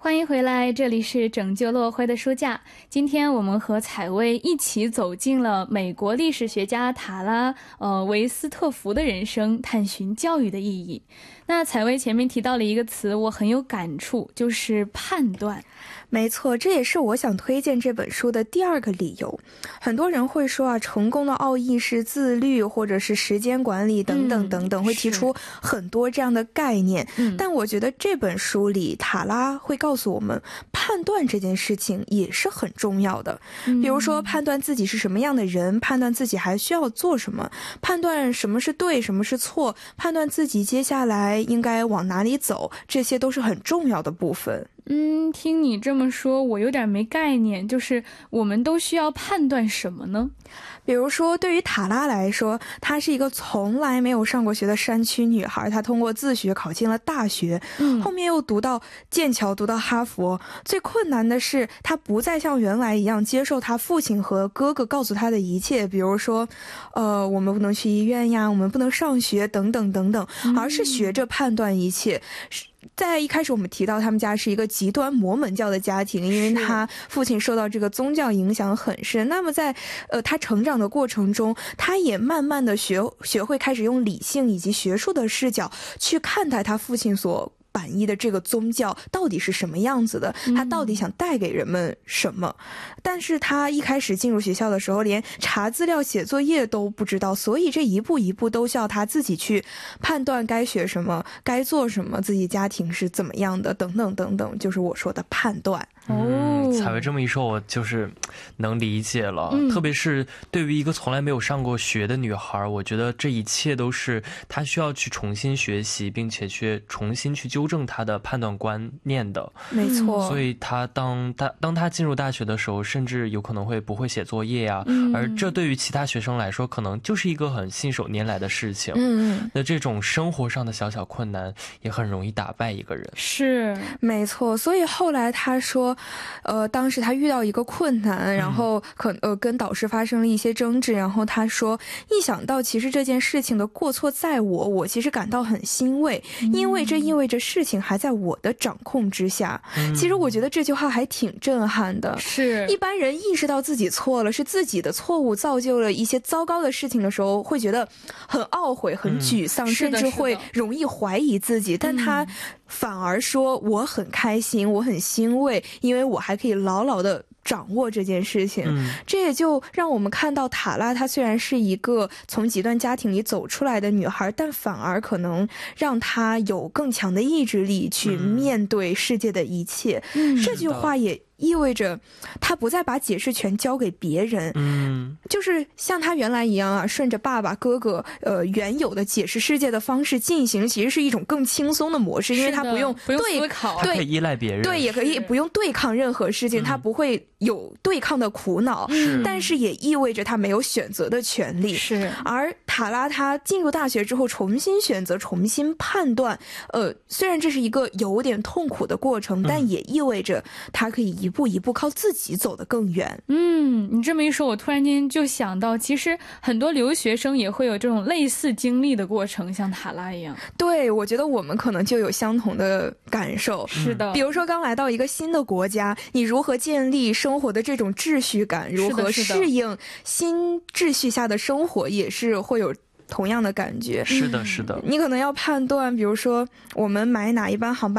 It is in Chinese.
欢迎回来，这里是拯救落灰的书架。今天我们和采薇一起走进了美国历史学家塔拉维斯特福的人生，探寻教育的意义。那采薇前面提到了一个词，我很有感触，就是判断。 没错，这也是我想推荐这本书的第二个理由。很多人会说成功的奥义是自律，或者是时间管理等等等等，会提出很多这样的概念。但我觉得这本书里塔拉会告诉我们，判断这件事情也是很重要的。比如说判断自己是什么样的人，判断自己还需要做什么，判断什么是对，什么是错，判断自己接下来应该往哪里走，这些都是很重要的部分。 听你这么说，我有点没概念，就是我们都需要判断什么呢？ 比如说对于塔拉来说，她是一个从来没有上过学的山区女孩，她通过自学考进了大学，后面又读到剑桥，读到哈佛。最困难的是她不再像原来一样接受她父亲和哥哥告诉她的一切，比如说我们不能去医院呀，我们不能上学等等等等，而是学着判断一切。在一开始我们提到他们家是一个极端摩门教的家庭，因为他父亲受到这个宗教影响很深。那么在他成长的过程中，他也慢慢的学会开始用理性以及学术的视角去看待他父亲所bản意的这个宗教到底是什么样子的，他到底想带给人们什么。但是他一开始进入学校的时候连查资料写作业都不知道，所以这一步一步都需要他自己去判断该学什么，该做什么，自己家庭是怎么样的等等等等，就是我说的判断。 采薇这么一说，我就是能理解了。特别是对于一个从来没有上过学的女孩，我觉得这一切都是她需要去重新学习，并且去重新去纠正她的判断观念的。 没错。 所以她当她进入大学的时候，甚至有可能不会写作业啊，而这对于其他学生来说，可能就是一个很信手拈来的事情。那这种生活上的小小困难，也很容易打败一个人。 是，没错。所以后来她说当时他遇到一个困难，然后跟导师发生了一些争执，然后他说一想到其实这件事情的过错在我其实感到很欣慰，因为这意味着事情还在我的掌控之下。其实我觉得这句话还挺震撼的。是，一般人意识到自己错了，是自己的错误造就了一些糟糕的事情的时候，会觉得很懊悔，很沮丧，甚至会容易怀疑自己。但他反而说我很开心，我很欣慰，因为我还可以牢牢的掌握这件事情。这也就让我们看到塔拉她虽然是一个从极端家庭里走出来的女孩，但反而可能让她有更强的意志力去面对世界的一切。这句话也意味着他不再把解释权交给别人，就是像他原来一样啊，顺着爸爸哥哥原有的解释世界的方式进行，其实是一种更轻松的模式，因为他不用思考， 他可以依赖别人， 对，也可以不用对抗任何事情，他不会有对抗的苦恼，但是也意味着他没有选择的权利。是，而塔拉他进入大学之后重新选择，重新判断，虽然这是一个有点痛苦的过程，但也意味着他可以一步一步靠自己走得更远。 你这么一说，我突然间就想到，其实很多留学生也会有这种类似经历的过程，像塔拉一样。 对，我觉得我们可能就有相同的感受。是的，比如说刚来到一个新的国家，你如何建立生活的这种秩序感，如何适应新秩序下的生活，也是会有同样的感觉。 是的，是的。 你可能要判断，比如说我们买哪一班航班